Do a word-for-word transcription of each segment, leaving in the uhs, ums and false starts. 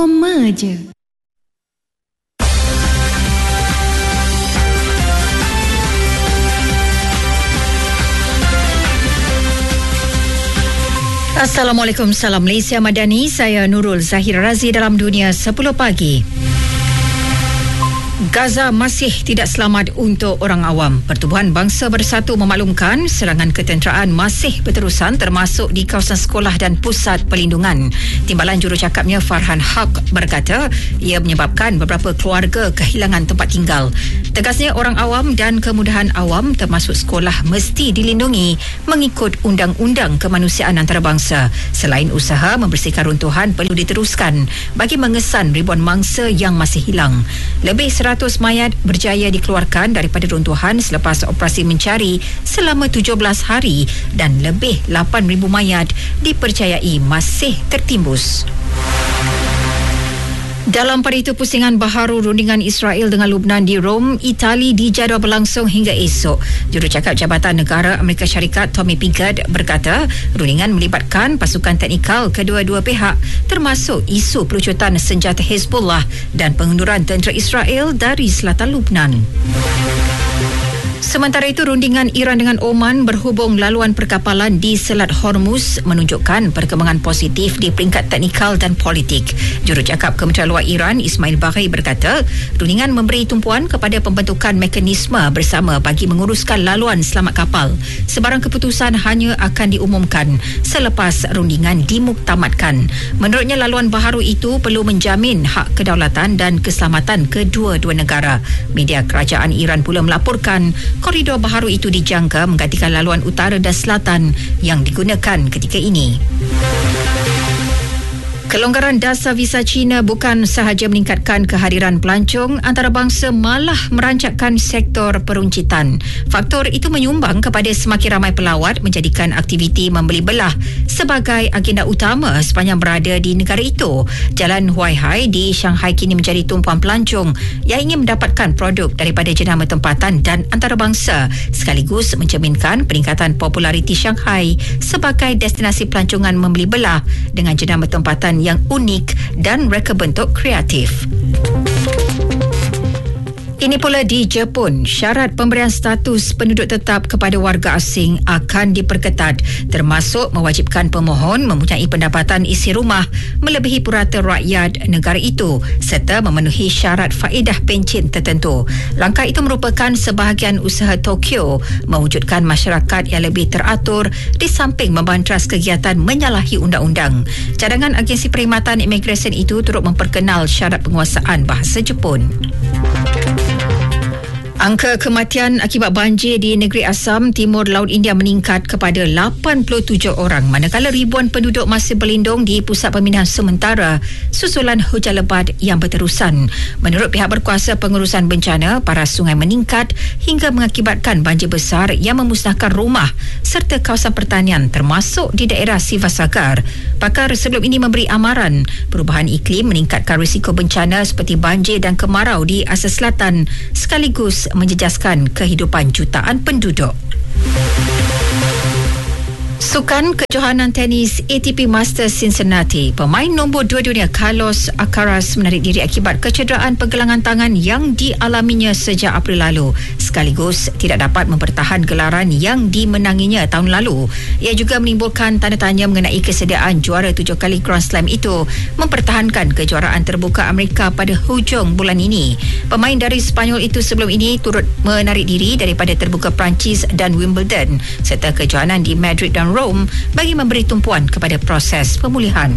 Koma je. Assalamualaikum, salam Malaysia Madani. Saya Nurul Zahir Razi dalam Dunia sepuluh Pagi. Gaza masih tidak selamat untuk orang awam. Pertubuhan Bangsa Bersatu memaklumkan serangan ketenteraan masih berterusan termasuk di kawasan sekolah dan pusat perlindungan. Timbalan jurucakapnya Farhan Haq berkata ia menyebabkan beberapa keluarga kehilangan tempat tinggal. Tegasnya orang awam dan kemudahan awam termasuk sekolah mesti dilindungi mengikut Undang-Undang Kemanusiaan Antarabangsa. Selain usaha membersihkan runtuhan perlu diteruskan bagi mengesan ribuan mangsa yang masih hilang. Lebih seratus mayat berjaya dikeluarkan daripada runtuhan selepas operasi mencari selama tujuh belas hari dan lebih lapan ribu mayat dipercayai masih tertimbus. Dalam pada itu, pusingan baharu rundingan Israel dengan Lubnan di Rom, Itali dijadual berlangsung hingga esok. Jurucakap Jabatan Negara Amerika Syarikat Tommy Pickett berkata rundingan melibatkan pasukan teknikal kedua-dua pihak termasuk isu pelucutan senjata Hezbollah dan pengunduran tentera Israel dari selatan Lubnan. Sementara itu, rundingan Iran dengan Oman berhubung laluan perkapalan di Selat Hormuz menunjukkan perkembangan positif di peringkat teknikal dan politik. Jurucakap Kementerian Luar Iran Ismail Baghaei berkata, rundingan memberi tumpuan kepada pembentukan mekanisme bersama bagi menguruskan laluan selamat kapal. Sebarang keputusan hanya akan diumumkan selepas rundingan dimuktamadkan. Menurutnya, laluan baharu itu perlu menjamin hak kedaulatan dan keselamatan kedua-dua negara. Media kerajaan Iran pula melaporkan koridor baharu itu dijangka menggantikan laluan utara dan selatan yang digunakan ketika ini. Kelonggaran dasar visa China bukan sahaja meningkatkan kehadiran pelancong antarabangsa, malah merancakkan sektor peruncitan. Faktor itu menyumbang kepada semakin ramai pelawat menjadikan aktiviti membeli belah sebagai agenda utama sepanjang berada di negara itu. Jalan Huaihai di Shanghai kini menjadi tumpuan pelancong yang ingin mendapatkan produk daripada jenama tempatan dan antarabangsa, sekaligus mencerminkan peningkatan populariti Shanghai sebagai destinasi pelancongan membeli belah dengan jenama tempatan yang unik dan reka bentuk kreatif. Ini pula di Jepun, syarat pemberian status penduduk tetap kepada warga asing akan diperketat, termasuk mewajibkan pemohon mempunyai pendapatan isi rumah melebihi purata rakyat negara itu serta memenuhi syarat faedah pencen tertentu. Langkah itu merupakan sebahagian usaha Tokyo mewujudkan masyarakat yang lebih teratur di samping membantras kegiatan menyalahi undang-undang. Cadangan Agensi Perkhidmatan Imigresen itu turut memperkenal syarat penguasaan bahasa Jepun. Angka kematian akibat banjir di negeri Assam, Timur Laut India meningkat kepada lapan puluh tujuh orang, manakala ribuan penduduk masih berlindung di pusat pemindahan sementara susulan hujan lebat yang berterusan. Menurut pihak berkuasa pengurusan bencana, paras sungai meningkat hingga mengakibatkan banjir besar yang memusnahkan rumah serta kawasan pertanian termasuk di daerah Sivasagar. Pakar sebelum ini memberi amaran perubahan iklim meningkatkan risiko bencana seperti banjir dan kemarau di Asia Selatan sekaligus menjejaskan kehidupan jutaan penduduk. Sukan kejohanan tenis A T P Masters Cincinnati, pemain nombor dua dunia Carlos Alcaraz menarik diri akibat kecederaan pergelangan tangan yang dialaminya sejak April lalu, sekaligus tidak dapat mempertahan gelaran yang dimenanginya tahun lalu. Ia juga menimbulkan tanda tanya mengenai kesediaan juara tujuh kali Grand Slam itu mempertahankan kejuaraan terbuka Amerika pada hujung bulan ini. Pemain dari Sepanyol itu sebelum ini turut menarik diri daripada terbuka Perancis dan Wimbledon serta kejohanan di Madrid dan Rome bagi memberi tumpuan kepada proses pemulihan.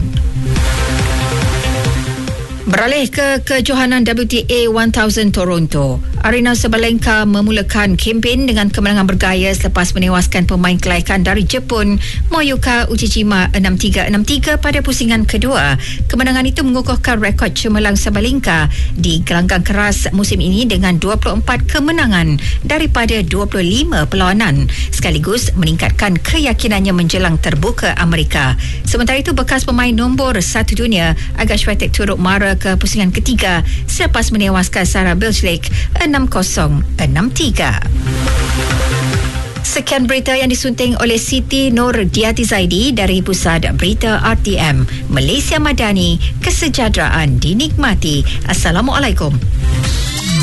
Beralih ke kejohanan W T A seribu Toronto, Aryna Sabalenka memulakan kempen dengan kemenangan bergaya selepas menewaskan pemain kelaikan dari Jepun Moyuka Uchijima enam tiga enam tiga pada pusingan kedua. Kemenangan itu mengukuhkan rekod cemerlang Sabalenka di gelanggang keras musim ini dengan dua puluh empat kemenangan daripada dua puluh lima perlawanan, sekaligus meningkatkan keyakinannya menjelang terbuka Amerika. Sementara itu, bekas pemain nombor satu dunia Iga Swiatek turut mara ke pusingan ketiga selepas menewaskan Sarah Bilchlik enam kosong enam tiga. Sekian berita yang disunting oleh Siti Nurdiati Zaidi dari Pusat Berita R T M. Malaysia Madani, kesejahteraan dinikmati. Assalamualaikum.